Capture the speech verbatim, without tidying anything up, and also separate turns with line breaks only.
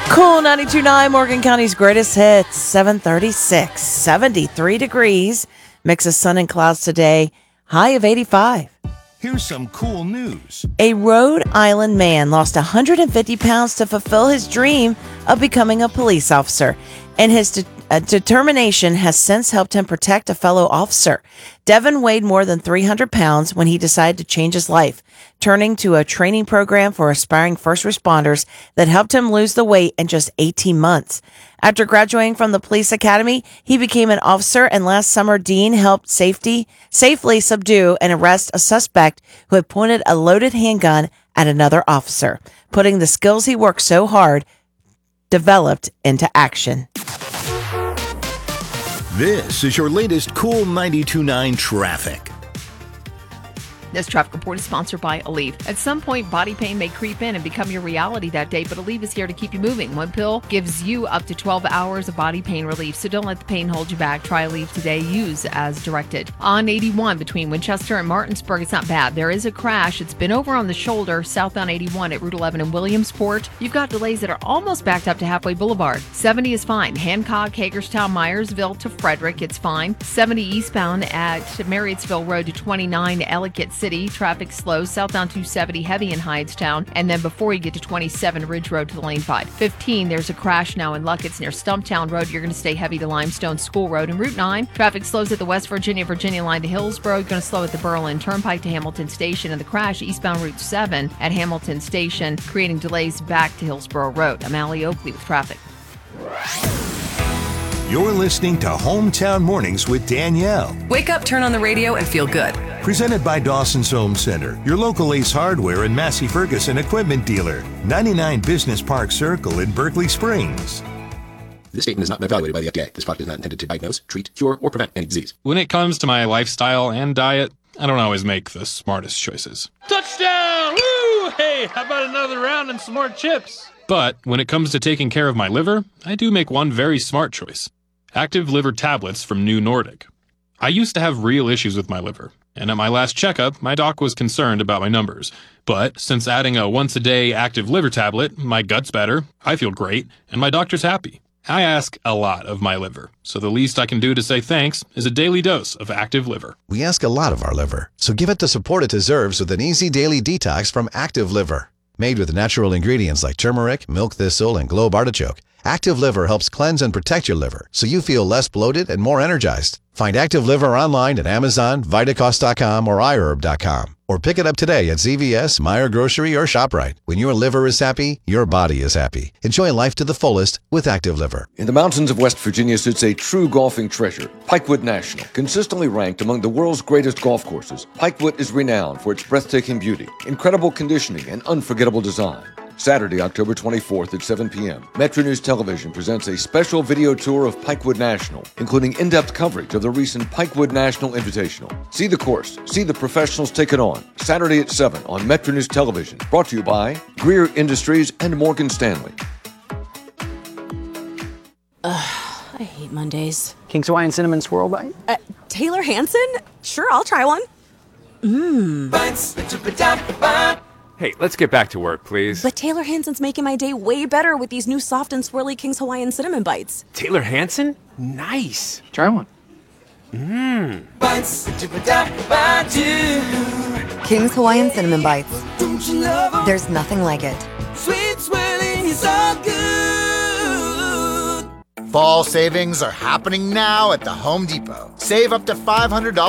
Cool ninety-two point nine, Morgan County's greatest hits, seven thirty-six, seventy-three degrees. Mix of sun and clouds today, high of eighty-five.
Here's some cool news.
A Rhode Island man lost one hundred fifty pounds to fulfill his dream of becoming a police officer, and his de- uh, determination has since helped him protect a fellow officer. Devin weighed more than three hundred pounds when he decided to change his life, turning to a training program for aspiring first responders that helped him lose the weight in just eighteen months. After graduating from the police academy, he became an officer, and last summer, Dean helped safety safely subdue and arrest a suspect who had pointed a loaded handgun at another officer, putting the skills he worked so hard developed into action.
This is your latest Cool ninety-two point nine traffic.
This traffic report is sponsored by Aleve. At some point, body pain may creep in and become your reality that day, but Aleve is here to keep you moving. One pill gives you up to twelve hours of body pain relief, so don't let the pain hold you back. Try Aleve today. Use as directed. On eighty-one between Winchester and Martinsburg, it's not bad. There is a crash. It's been over on the shoulder southbound eighty-one at Route eleven in Williamsport. You've got delays that are almost backed up to Halfway Boulevard. seventy is fine. Hancock, Hagerstown, Myersville to Frederick, it's fine. seventy eastbound at Marriottsville Road to twenty-nine Ellicott City. Traffic slow southbound two seventy heavy in Hydestown, and then before you get to twenty-seven Ridge Road to the lane five. fifteen, there's a crash now in Luckett's near Stumptown Road. You're going to stay heavy to Limestone School Road. And Route nine, traffic slows at the West Virginia Virginia line to Hillsborough. You're going to slow at the Berlin Turnpike to Hamilton Station, and the crash eastbound Route seven at Hamilton Station, creating delays back to Hillsborough Road. I'm Allie Oakley with traffic.
You're listening to Hometown Mornings with Danielle.
Wake up, turn on the radio, and feel good.
Presented by Dawson's Home Center, your local Ace Hardware and Massey Ferguson equipment dealer. ninety-nine Business Park Circle in Berkeley Springs.
This statement is not evaluated by the F D A. This product is not intended to diagnose, treat, cure, or prevent any disease.
When it comes to my lifestyle and diet, I don't always make the smartest choices.
Touchdown! Woo! Hey, how about another round and some more chips?
But when it comes to taking care of my liver, I do make one very smart choice. Active Liver tablets from New Nordic. I used to have real issues with my liver, and at my last checkup, my doc was concerned about my numbers. But since adding a once-a-day Active Liver tablet, my gut's better, I feel great, and my doctor's happy. I ask a lot of my liver, so the least I can do to say thanks is a daily dose of Active Liver.
We ask a lot of our liver, so give it the support it deserves with an easy daily detox from Active Liver. Made with natural ingredients like turmeric, milk thistle, and globe artichoke, Active Liver helps cleanse and protect your liver so you feel less bloated and more energized. Find Active Liver online at Amazon, Vitacost dot com, or i herb dot com. Or pick it up today at Z V S, Meijer Grocery, or ShopRite. When your liver is happy, your body is happy. Enjoy life to the fullest with Active Liver.
In the mountains of West Virginia sits a true golfing treasure, Pikewood National. Consistently ranked among the world's greatest golf courses, Pikewood is renowned for its breathtaking beauty, incredible conditioning, and unforgettable design. Saturday, October twenty-fourth at seven p.m., Metro News Television presents a special video tour of Pikewood National, including in-depth coverage of the recent Pikewood National Invitational. See the course, see the professionals take it on. Saturday at seven on Metro News Television. Brought to you by Greer Industries and Morgan Stanley.
Ugh, I hate Mondays.
King's Hawaiian Cinnamon Swirl Bite?
Uh, Taylor Hanson? Sure, I'll try one. Mmm.
Hey, let's get back to work, please.
But Taylor Hanson's making my day way better with these new soft and swirly King's Hawaiian Cinnamon Bites.
Taylor Hanson? Nice.
Try one.
Mmm.
King's Hawaiian Cinnamon Bites. There's nothing like it.
Sweet swirling is all good.
Fall savings are happening now at the Home Depot. Save up to five hundred dollars